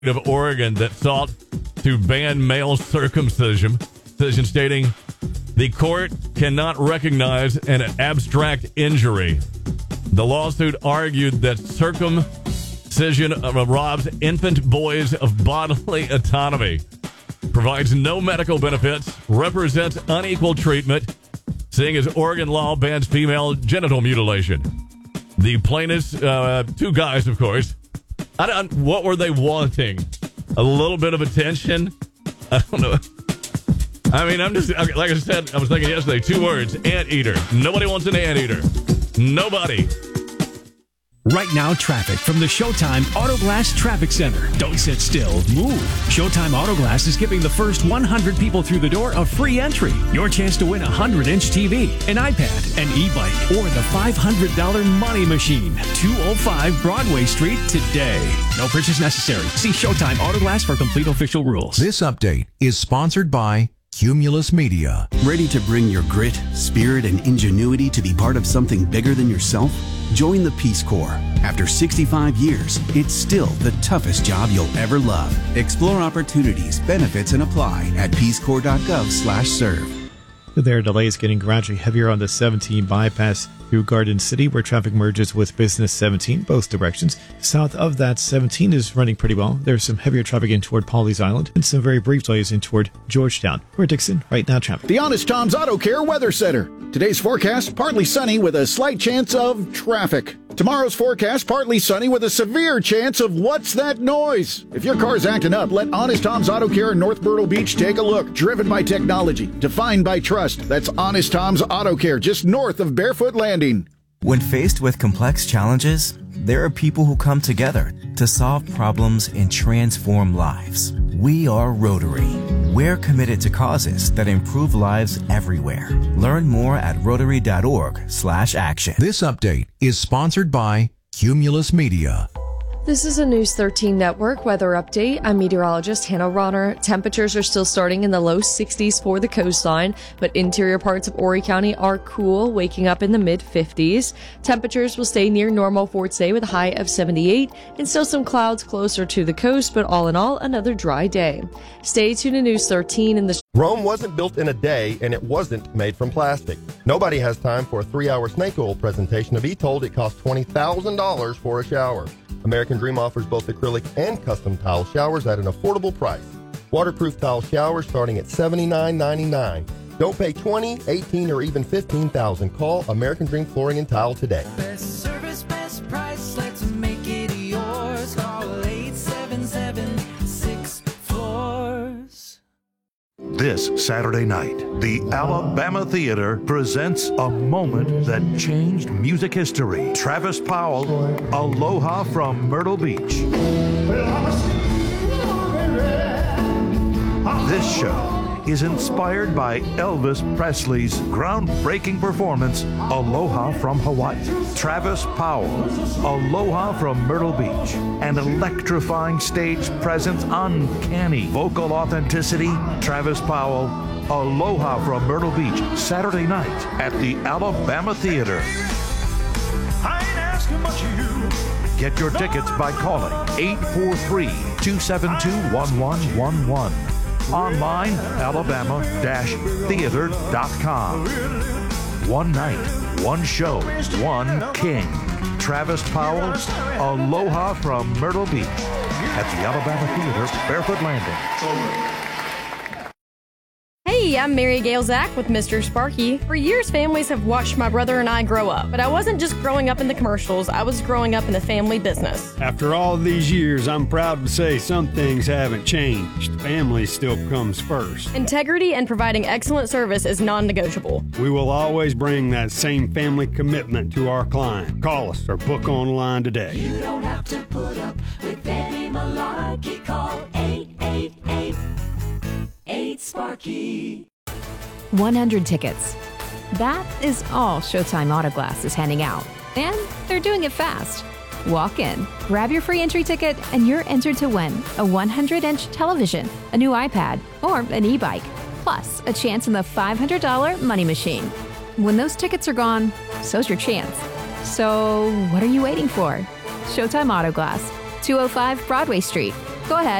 of Oregon that sought to ban male circumcision, stating the court cannot recognize an abstract injury. The lawsuit argued that circumcision robs infant boys of bodily autonomy, provides no medical benefits, represents unequal treatment, seeing as Oregon law bans female genital mutilation. The plaintiffs, two guys, of course, what were they wanting? A little bit of attention? I don't know. I mean, I'm just, like I said, I was thinking yesterday, 2 words, anteater. Nobody wants an anteater. Nobody. Right now, traffic from the Showtime Autoglass Traffic Center. Don't sit still, move. Showtime Autoglass is giving the first 100 people through the door a free entry. Your chance to win a 100-inch TV, an iPad, an e-bike, or the $500 money machine. 205 Broadway Street today. No purchase necessary. See Showtime Autoglass for complete official rules. This update is sponsored by Cumulus Media. Ready to bring your grit, spirit, and ingenuity to be part of something bigger than yourself? Join the Peace Corps. After 65 years, it's still the toughest job you'll ever love. Explore opportunities, benefits, and apply at peacecorps.gov/serve. There are delays getting gradually heavier on the 17 bypass through Garden City, where traffic merges with Business 17, both directions. South of that, 17 is running pretty well. There's some heavier traffic in toward Pawleys Island and some very brief delays in toward Georgetown. We're Dixon, right now traffic. The Honest Tom's Auto Care Weather Center. Today's forecast, partly sunny with a slight chance of traffic. Tomorrow's forecast, partly sunny with a severe chance of what's that noise? If your car's acting up, let Honest Tom's Auto Care in North Myrtle Beach take a look. Driven by technology, defined by trust. That's Honest Tom's Auto Care, just north of Barefoot Landing. When faced with complex challenges, there are people who come together to solve problems and transform lives. We are Rotary. We're committed to causes that improve lives everywhere. Learn more at rotary.org/action. This update is sponsored by Cumulus Media. This is a News 13 Network weather update. I'm meteorologist Hannah Ronner. Temperatures are still starting in the low 60s for the coastline, but interior parts of Horry County are cool, waking up in the mid-50s. Temperatures will stay near normal for today with a high of 78 and still some clouds closer to the coast, but all in all, another dry day. Stay tuned to News 13 in the... Rome wasn't built in a day, and it wasn't made from plastic. Nobody has time for a 3-hour snake oil presentation to be told it costs $20,000 for a shower. American Dream offers both acrylic and custom tile showers at an affordable price. Waterproof tile showers starting at $79.99. Don't pay $20,000, $18,000, or even $15,000. Call American Dream Flooring and Tile today. Best service, best price, let's make it yours. Call 877-6 This Saturday night, the Alabama Theater presents a moment that changed music history. Travis Powell, Aloha from Myrtle Beach. This show is inspired by Elvis Presley's groundbreaking performance, Aloha from Hawaii. Travis Powell, Aloha from Myrtle Beach. An electrifying stage presence, uncanny vocal authenticity. Travis Powell, Aloha from Myrtle Beach, Saturday night at the Alabama Theater. I ain't asking much of you. Get your tickets by calling 843-272-1111. Online, alabama-theater.com. One night, one show, one king. Travis Powell, Aloha from Myrtle Beach at the Alabama Theater, Barefoot Landing. Hey, I'm Mary Gail Zach with Mr. Sparky. For years, families have watched my brother and I grow up, but I wasn't just growing up in the commercials, I was growing up in the family business. After all these years, I'm proud to say some things haven't changed. Family still comes first. Integrity and providing excellent service is non-negotiable. We will always bring that same family commitment to our client. Call us or book online today. You don't have to put up with any malarkey. Call 888-8-SPARKY. 100 tickets. That is all Showtime Autoglass is handing out. And they're doing it fast. Walk in, grab your free entry ticket, and you're entered to win a 100-inch television, a new iPad, or an e-bike, plus a chance in the $500 money machine. When those tickets are gone, so's your chance. So what are you waiting for? Showtime Autoglass, 205 Broadway Street. Go ahead.